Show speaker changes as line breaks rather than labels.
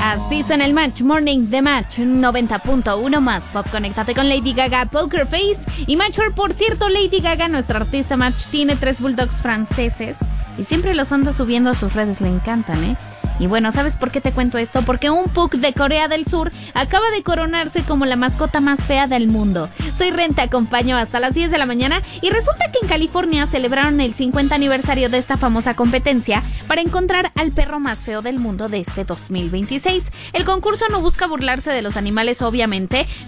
Así suena el Match Morning de Match 90.1 más pop. Conéctate con Lady Gaga, Poker Face y Matchwork. Por cierto, Lady Gaga, nuestra artista Match, tiene 3 bulldogs franceses y siempre los anda subiendo a sus redes, le encantan, ¿eh? Y bueno, ¿sabes por qué te cuento esto? Porque un pug de Corea del Sur acaba de coronarse como la mascota más fea del mundo. Soy Ren, te acompaño hasta las 10 de la mañana y resulta que en California celebraron el 50 aniversario de esta famosa competencia para encontrar al perro más feo del mundo de este 2026. El concurso no busca burlarse de los animales, obviamente,